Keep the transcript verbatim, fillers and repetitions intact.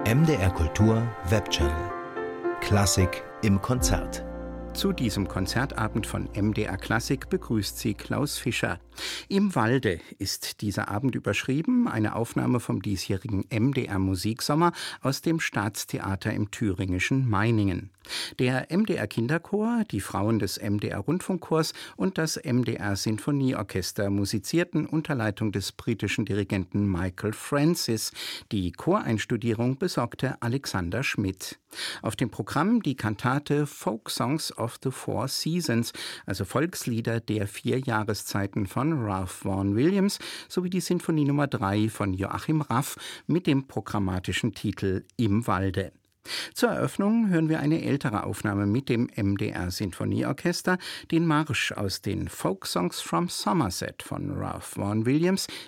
M D R Kultur Webchannel. Klassik im Konzert. Zu diesem Konzertabend von M D R Klassik begrüßt Sie Klaus Fischer. Im Walde ist dieser Abend überschrieben, eine Aufnahme vom diesjährigen M D R Musiksommer aus dem Staatstheater im thüringischen Meiningen. Der M D R Kinderchor, die Frauen des M D R Rundfunkchors und das M D R Sinfonieorchester musizierten unter Leitung des britischen Dirigenten Michael Francis. Die Choreinstudierung besorgte Alexander Schmidt. Auf dem Programm die Kantate Folk Songs of the Four Seasons, also Volkslieder der vier Jahreszeiten von Ralph Vaughan Williams, sowie die Sinfonie Nummer drei von Joachim Raff mit dem programmatischen Titel Im Walde. Zur Eröffnung hören wir eine ältere Aufnahme mit dem M D R Sinfonieorchester, den Marsch aus den Folk Songs from Somerset von Ralph Vaughan Williams